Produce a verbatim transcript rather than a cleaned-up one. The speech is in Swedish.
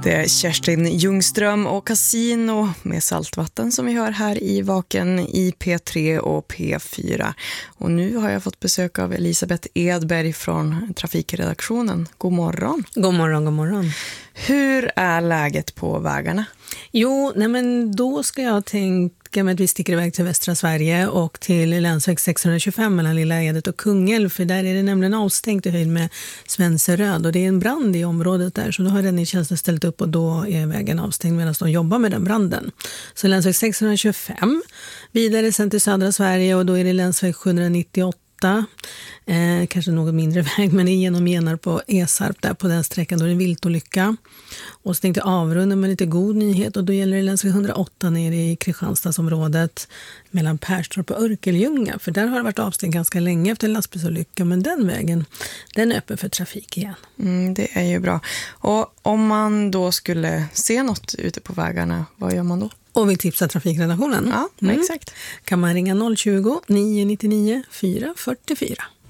Det är Kerstin Ljungström och Casino med saltvatten som vi hör här i Vaken i P tre och P fyra. Och nu har jag fått besök av Elisabeth Edberg från trafikredaktionen. God morgon. God morgon, god morgon. Hur är läget på vägarna? Jo, nej men då ska jag tänka mig att vi sticker iväg till västra Sverige och till länsväg sexhundratjugofem mellan Lilla Edet och Kungälv, för där är det nämligen avstängt i höjd med Svenseröd och det är en brand i området där, så då har räddningstjänsten ställt upp och då är vägen avstängd medan de jobbar med den branden. Så länsväg sexhundratjugofem, vidare sen till södra Sverige och då är det länsväg sjuhundranittioåtta. Eh, kanske något mindre väg, men det är genom Genarp på Esarp där på den sträckan, då är det en viltolycka. Och så tänkte jag avrunda med lite god nyhet och då gäller det länsväg hundraåtta nere i Kristianstadsområdet mellan Perstorp och Örkelljunga, för där har det varit avstängt ganska länge efter en lastbilsolycka, men den vägen den är öppen för trafik igen. Mm, det är ju bra. Och om man då skulle se något ute på vägarna, vad gör man då? Och vill tipsa trafikredaktionen? Ja, mm. exakt. Kan man ringa noll tjugo, nio nio nio, fyra fyra fyra.